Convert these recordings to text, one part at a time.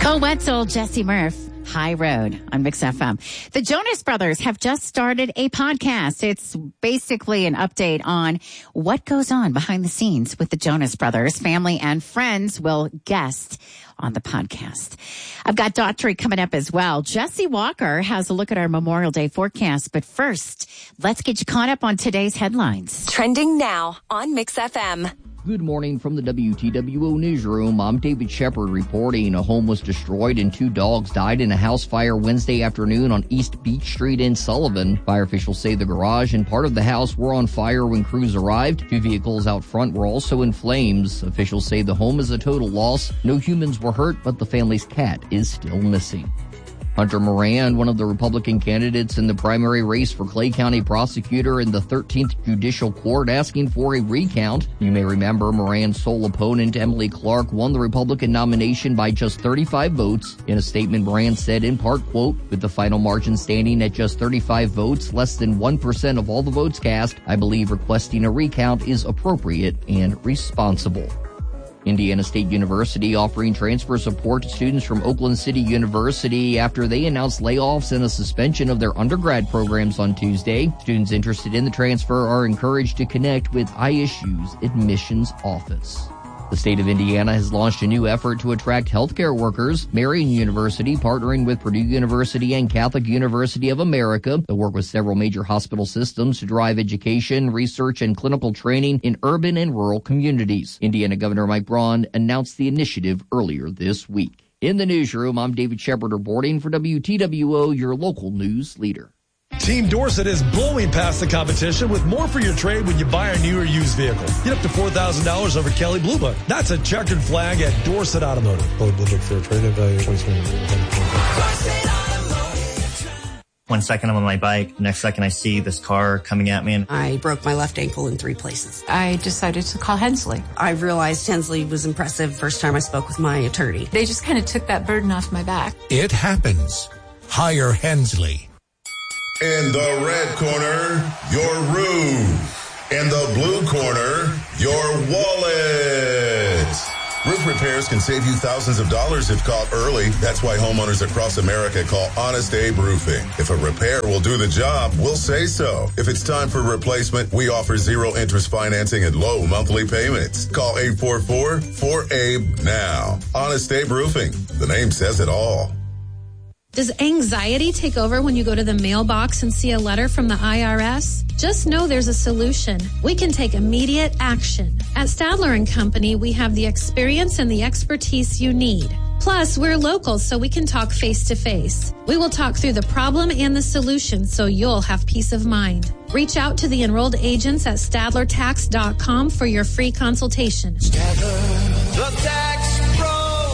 Cole Wetzel, Jesse Murph, High Road on Mix FM. The Jonas Brothers have just started a podcast. It's basically an update on what goes on behind the scenes with the Jonas Brothers. Family and friends will guest on the podcast. I've got Daughtry coming up as well. Jesse Walker has a look at our Memorial Day forecast. But first, let's get you caught up on today's headlines. Trending now on Mix FM. Good morning from the WTWO newsroom. I'm David Shepard reporting. A home was destroyed and 2 dogs died in a house fire Wednesday afternoon on East Beach Street in Sullivan. Fire officials say the garage and part of the house were on fire when crews arrived. 2 vehicles out front were also in flames. Officials say the home is a total loss. No humans were hurt, but the family's cat is still missing. Hunter Moran, one of the Republican candidates in the primary race for Clay County prosecutor in the 13th Judicial Court, asking for a recount. You may remember Moran's sole opponent, Emily Clark, won the Republican nomination by just 35 votes. In a statement, Moran said in part, quote, "With the final margin standing at just 35 votes, less than 1% of all the votes cast, I believe requesting a recount is appropriate and responsible." Indiana State University offering transfer support to students from Oakland City University after they announced layoffs and a suspension of their undergrad programs on Tuesday. Students interested in the transfer are encouraged to connect with ISU's admissions office. The state of Indiana has launched a new effort to attract healthcare workers. Marian University, partnering with Purdue University and Catholic University of America, they'll work with several major hospital systems to drive education, research, and clinical training in urban and rural communities. Indiana Governor Mike Braun announced the initiative earlier this week. In the newsroom, I'm David Shepard reporting for WTWO, your local news leader. Team Dorsett is blowing past the competition with more for your trade when you buy a new or used vehicle. Get up to $4,000 over Kelley Blue Book. That's a checkered flag at Dorsett Automotive. Kelley Blue Book for a trade-in value of $20,000. 1 second I'm on my bike, next second I see this car coming at me. And I broke my left ankle in 3 places. I decided to call Hensley. I realized Hensley was impressive first time I spoke with my attorney. They just kind of took that burden off my back. It happens. Hire Hensley. In the red corner, your roof. In the blue corner, your wallet. Roof repairs can save you thousands of dollars if caught early. That's why homeowners across America call Honest Abe Roofing. If a repair will do the job, we'll say so. If it's time for replacement, we offer 0 interest financing and low monthly payments. Call 844-4ABE now. Honest Abe Roofing. The name says it all. Does anxiety take over when you go to the mailbox and see a letter from the IRS? Just know there's a solution. We can take immediate action. At Stadler & Company, we have the experience and the expertise you need. Plus, we're local, so we can talk face-to-face. We will talk through the problem and the solution so you'll have peace of mind. Reach out to the enrolled agents at StadlerTax.com for your free consultation. Stadler, the tax pros.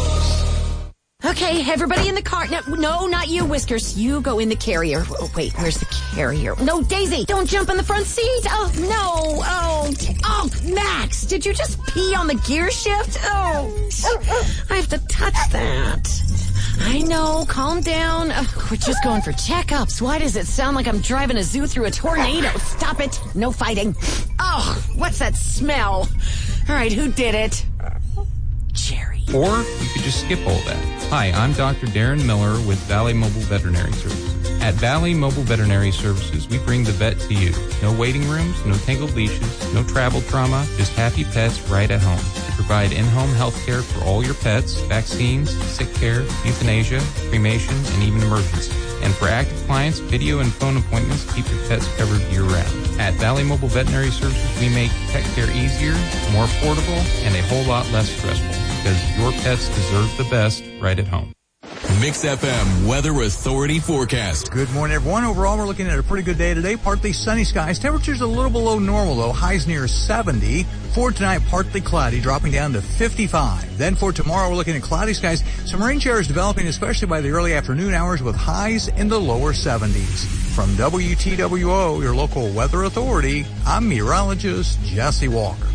Okay, everybody in the car. No, not you, Whiskers. You go in the carrier. Oh, wait, where's the carrier? No, Daisy, don't jump in the front seat. Oh, no. Oh, Max, did you just pee on the gear shift? Oh, I have to touch that. I know, calm down. We're just going for checkups. Why does it sound like I'm driving a zoo through a tornado? Stop it. No fighting. Oh, what's that smell? All right, who did it? Jerry. Or you could just skip all that. Hi, I'm Dr. Darren Miller with Valley Mobile Veterinary Services. At Valley Mobile Veterinary Services, we bring the vet to you. No waiting rooms, no tangled leashes, no travel trauma, just happy pets right at home. We provide in-home health care for all your pets, vaccines, sick care, euthanasia, cremation, and even emergencies. And for active clients, video and phone appointments keep your pets covered year-round. At Valley Mobile Veterinary Services, we make pet care easier, more affordable, and a whole lot less stressful. Because your pets deserve the best right at home. Mix FM Weather Authority forecast. Good morning, everyone. Overall, we're looking at a pretty good day today. Partly sunny skies. Temperatures a little below normal, though. Highs near 70. For tonight, partly cloudy, dropping down to 55. Then for tomorrow, we're looking at cloudy skies. Some rain showers developing, especially by the early afternoon hours, with highs in the lower 70s. From WTWO, your local weather authority, I'm meteorologist Jesse Walker.